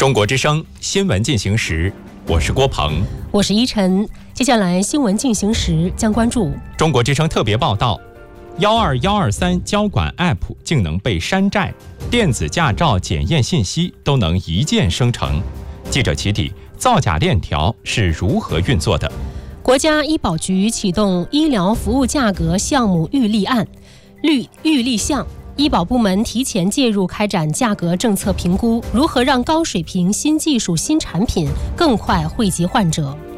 中国之声新闻进行时，我是郭鹏， 我是依晨。接下来新闻进行时将关注中国之声特别报道：12123交管 App 竟能被山寨，电子驾照检验信息都能一键生成。记者起底，造假链条是如何运作的？ 国家医保局启动医疗服务价格项目预立项，医保部门提前介入开展价格政策评估，如何让高水平新技术新产品更快惠及患者？